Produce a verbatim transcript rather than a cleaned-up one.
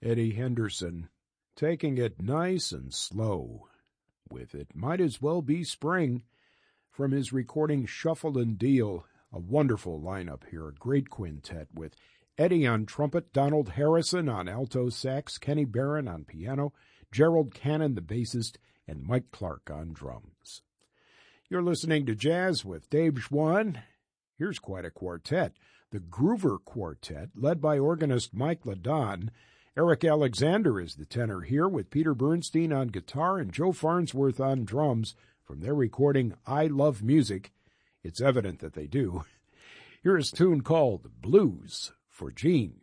Eddie Henderson, taking it nice and slow, with It Might As Well Be Spring, from his recording Shuffle and Deal. A wonderful lineup here, a great quintet with Eddie on trumpet, Donald Harrison on alto sax, Kenny Barron on piano, Gerald Cannon, the bassist, and Mike Clark on drums. You're listening to Jazz with Dave Schwann. Here's quite a quartet. The Groover Quartet, led by organist Mike Ladon. Eric Alexander is the tenor here, with Peter Bernstein on guitar and Joe Farnsworth on drums from their recording I Love Music. It's evident that they do. Here is a tune called Blues for Gene.